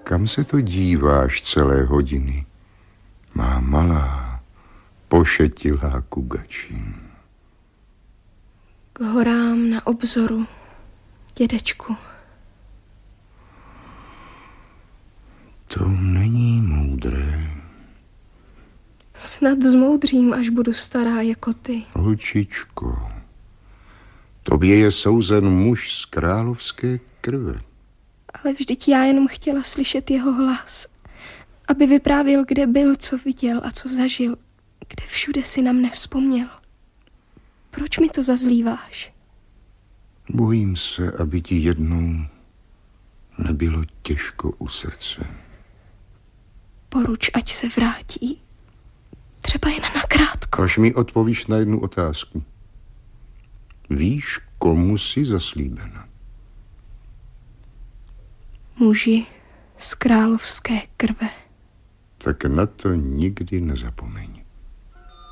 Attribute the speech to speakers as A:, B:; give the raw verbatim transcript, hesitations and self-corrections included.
A: Kam se to díváš celé hodiny, má malá, pošetilá kugači?
B: K horám na obzoru, dědečku.
A: To není moudré.
B: Snad zmoudřím, až budu stará jako ty.
A: Holčičko, tobě je souzen muž z královské krve.
B: Ale vždyť já jenom chtěla slyšet jeho hlas, aby vyprávěl, kde byl, co viděl a co zažil, kde všude si nám nevzpomněl. Proč mi to zazlíváš?
A: Bojím se, aby ti jednou nebylo těžko u srdce.
B: Poruč, ať se vrátí. Třeba jen nakrátko.
A: Až mi odpovíš na jednu otázku. Víš, komu jsi zaslíbena?
B: Muži z královské krve.
A: Tak na to nikdy nezapomeň.